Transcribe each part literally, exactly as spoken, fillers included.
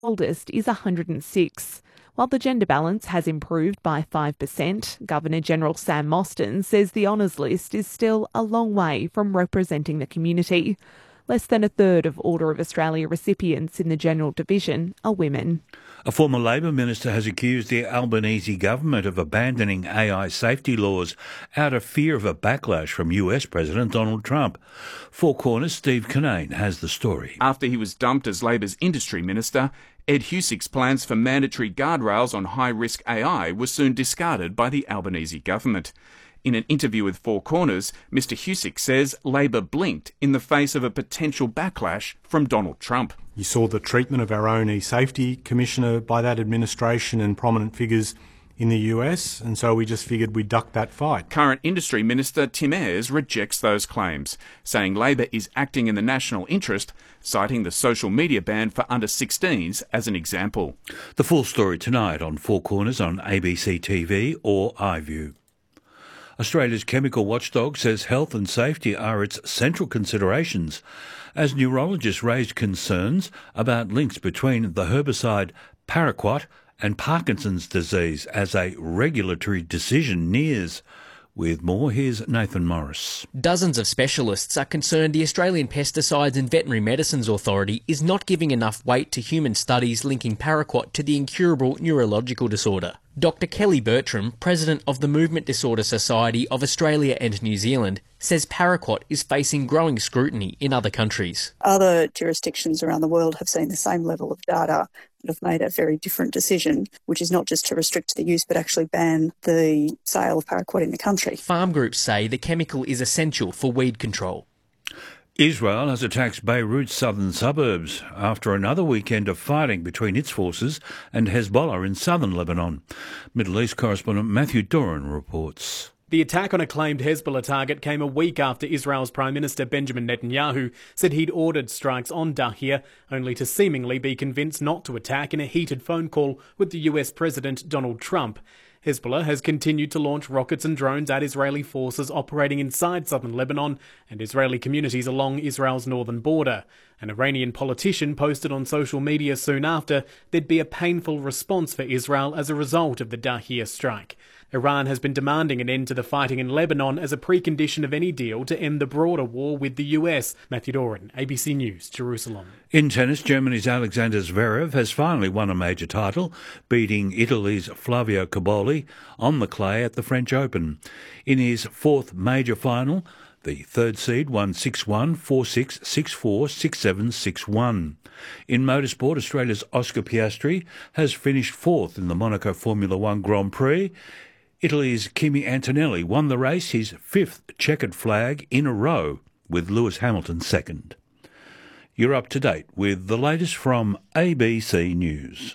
oldest is one hundred six. While the gender balance has improved by five percent, Governor-General Sam Mostyn says the honours list is still a long way from representing the community. Less than a third of Order of Australia recipients in the General Division are women. A former Labor minister has accused the Albanese government of abandoning A I safety laws out of fear of a backlash from U S President Donald Trump. Four Corners' Steve Kinane has the story. After he was dumped as Labor's industry minister, Ed Husick's plans for mandatory guardrails on high-risk A I were soon discarded by the Albanese government. In an interview with Four Corners, Mr Husick says Labor blinked in the face of a potential backlash from Donald Trump. You saw the treatment of our own e-safety commissioner by that administration and prominent figures in the U S, and so we just figured we'd duck that fight. Current Industry Minister Tim Ayres rejects those claims, saying Labor is acting in the national interest, citing the social media ban for under sixteens as an example. The full story tonight on Four Corners on A B C T V or iView. Australia's chemical watchdog says health and safety are its central considerations as neurologists raised concerns about links between the herbicide paraquat and Parkinson's disease as a regulatory decision nears. With more, here's Nathan Morris. Dozens of specialists are concerned the Australian Pesticides and Veterinary Medicines Authority is not giving enough weight to human studies linking paraquat to the incurable neurological disorder. Doctor Kelly Bertram, president of the Movement Disorder Society of Australia and New Zealand, says paraquat is facing growing scrutiny in other countries. Other jurisdictions around the world have seen the same level of data and have made a very different decision, which is not just to restrict the use but actually ban the sale of paraquat in the country. Farm groups say the chemical is essential for weed control. Israel has attacked Beirut's southern suburbs after another weekend of fighting between its forces and Hezbollah in southern Lebanon. Middle East correspondent Matthew Doran reports. The attack on a claimed Hezbollah target came a week after Israel's Prime Minister Benjamin Netanyahu said he'd ordered strikes on Dahia, only to seemingly be convinced not to attack in a heated phone call with the U S President Donald Trump. Hezbollah has continued to launch rockets and drones at Israeli forces operating inside southern Lebanon and Israeli communities along Israel's northern border. An Iranian politician posted on social media soon after there'd be a painful response for Israel as a result of the Dahia strike. Iran has been demanding an end to the fighting in Lebanon as a precondition of any deal to end the broader war with the U S. Matthew Doran, A B C News, Jerusalem. In tennis, Germany's Alexander Zverev has finally won a major title, beating Italy's Flavio Cobolli on the clay at the French Open. In his fourth major final, the third seed won six one, four six, six four, six seven, six one. In motorsport, Australia's Oscar Piastri has finished fourth in the Monaco Formula One Grand Prix. Italy's Kimi Antonelli won the race, his fifth checkered flag in a row, with Lewis Hamilton second. You're up to date with the latest from A B C News.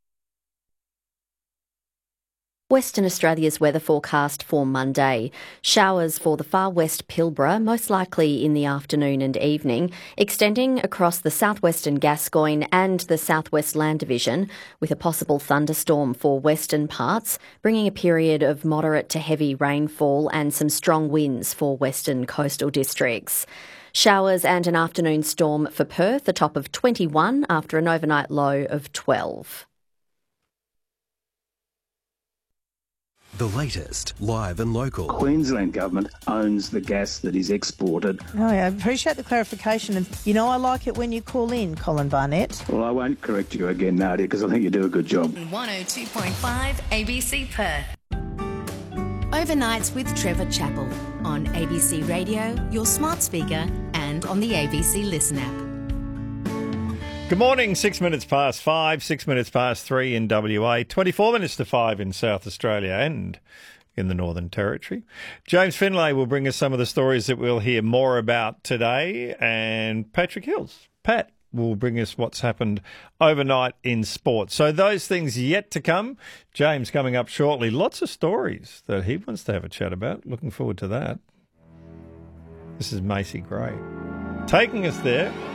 Western Australia's weather forecast for Monday. Showers for the far west Pilbara, most likely in the afternoon and evening, extending across the southwestern Gascoyne and the southwest Land Division, with a possible thunderstorm for western parts, bringing a period of moderate to heavy rainfall and some strong winds for western coastal districts. Showers and an afternoon storm for Perth, a top of twenty-one after an overnight low of twelve. The latest, live and local. Queensland Government owns the gas that is exported. Oh, I appreciate the clarification. And, you know, I like it when you call in, Colin Barnett. Well, I won't correct you again, Nadia, because I think you do a good job. one oh two point five A B C Perth. Overnights with Trevor Chappell on A B C Radio, your smart speaker, and on the A B C Listen app. Good morning, six minutes past five, six minutes past three in W A, twenty-four minutes to five in South Australia and in the Northern Territory. James Finlay will bring us some of the stories that we'll hear more about today, and Patrick Hills, Pat, will bring us what's happened overnight in sport. So those things yet to come. James coming up shortly. Lots of stories that he wants to have a chat about. Looking forward to that. This is Macy Gray taking us there.